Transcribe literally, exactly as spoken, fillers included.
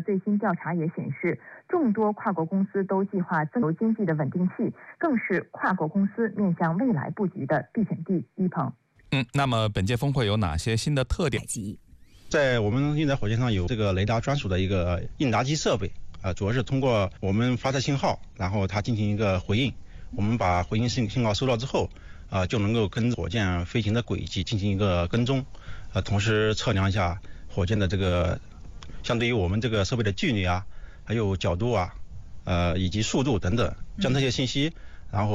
最新调查也显示，众多跨国公司都计划增强经济的稳定器，更是跨国公司面向未来布局的避险地。一鹏， 嗯，那么本届峰会有哪些新的特点？ 在我们运载火箭上有这个雷达专属的一个应答机设备，啊，主要是通过我们发射信号，然后它进行一个回应。我们把回应信信号收到之后，啊，就能够跟火箭飞行的轨迹进行一个跟踪，啊，同时测量一下火箭的这个相对于我们这个设备的距离啊，还有角度啊，呃，以及速度等等，将这些信息